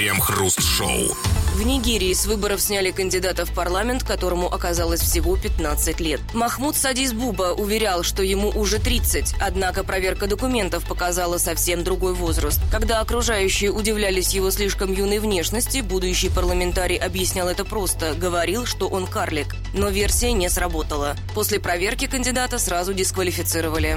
Крем-хруст-шоу. В Нигерии с выборов сняли кандидата в парламент, которому оказалось всего 15 лет. Махмуд Садис Буба уверял, что ему уже 30, однако проверка документов показала совсем другой возраст. Когда окружающие удивлялись его слишком юной внешности, будущий парламентарий объяснял это просто, говорил, что он карлик. Но версия не сработала. После проверки кандидата сразу дисквалифицировали.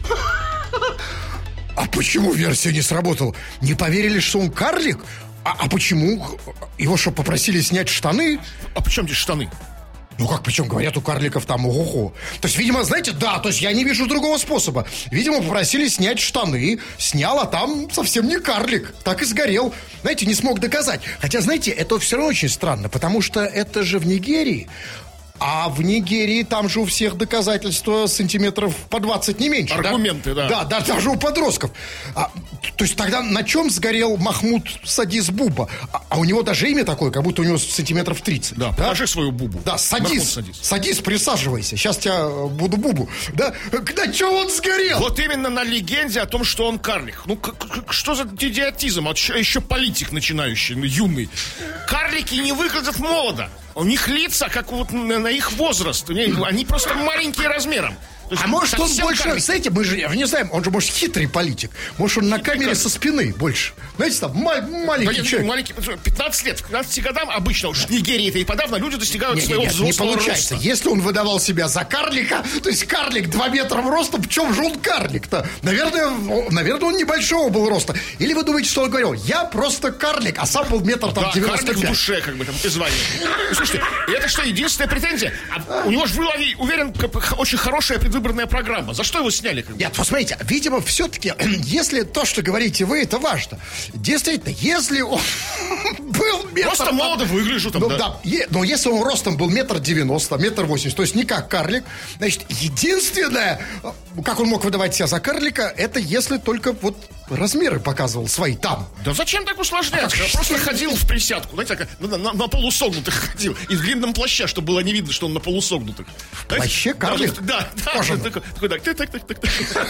А почему версия не сработала? Не поверили, что он карлик? А почему? Его что, попросили снять штаны? А при чем здесь штаны? Ну как, причем говорят, у карликов там ого-го. То есть, видимо, знаете, да, то есть я не вижу другого способа. Видимо, попросили снять штаны. Снял, а там совсем не карлик. Так и сгорел. Знаете, не смог доказать. Хотя, знаете, это все равно очень странно, потому что это же в Нигерии. А в Нигерии там же у всех доказательства сантиметров по 20, не меньше. Аргументы, да. Да, даже у подростков. То есть тогда на чем сгорел Махмуд Садис Буба? А у него даже имя такое, как будто у него сантиметров 30. Да, покажи свою Бубу. Да, Садис. Садис, присаживайся. Сейчас тебя буду Бубу. Да, на чем он сгорел? Вот именно на легенде о том, что он карлик. Ну, что за идиотизм? А еще политик начинающий, юный. Карлики не выглядят молодо. У них лица, как вот на их возраст. Они просто маленькие размером. А может он больше, карлик. Знаете, мы же не знаем, он же может хитрый политик. Может он на камере со спины больше. Знаете, там маленький человек. Маленький, 15 лет, к 15 годам обычно, уж в Нигерии-то и подавно, люди достигают своего взрослого не получается. роста. Если он выдавал себя за карлика, то есть карлик 2 метра роста, в чем же он карлик-то? Наверное, он небольшого был роста. Или вы думаете, что он говорил, я просто карлик, а сам был метр там 95. Карлик в душе, как бы, там, без звания. Слушайте, это что, единственная претензия? У него же, уверен, очень хорошая предвыборная программа. За что его сняли? Нет, посмотрите, видимо, все-таки, если то, что говорите вы, это важно. Действительно, если он был метр... Просто молодо выгляжу там, но если он ростом был 1,90 м, 1,80 м, то есть не как карлик, значит, единственное, как он мог выдавать себя за карлика, это если только вот размеры показывал свои там. Да зачем так усложнять? Я просто ходил в присядку, знаете, на полусогнутых ходил. И в длинном плаще, чтобы было не видно, что он на полусогнутых. В плаще карлик? Да. Такой, так.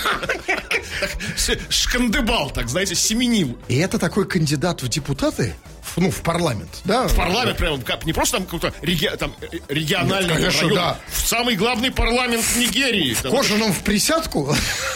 Шкандыбал, так, знаете, семенил. И это такой кандидат в депутаты? В парламент, да? В парламент прямо, не просто там какой-то региональный конечно, район, да. в самый главный парламент Нигерии. В кожаном в присядку?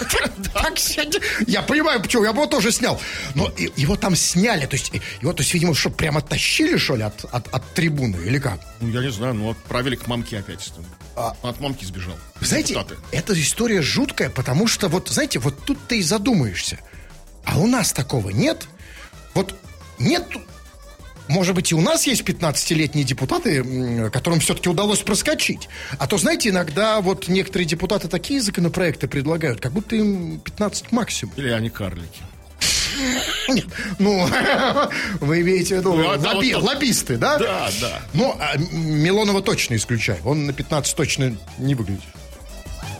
Я понимаю, почему, я бы его тоже снял. Но его там сняли, то есть, видимо, что, прямо тащили, что ли, от трибуны, или как? Ну, я не знаю, отправили к мамке опять. От мамки сбежал. Знаете, эта история жуткая, потому что, знаете, тут ты и задумаешься. А у нас такого нет? Нет... Может быть, и у нас есть 15-летние депутаты, которым все-таки удалось проскочить. А то, знаете, иногда некоторые депутаты такие законопроекты предлагают, как будто им 15 максимум. Или они карлики. Нет, вы имеете в виду лоббисты, да? Да. Но Милонова точно исключаю. Он на 15 точно не выглядит.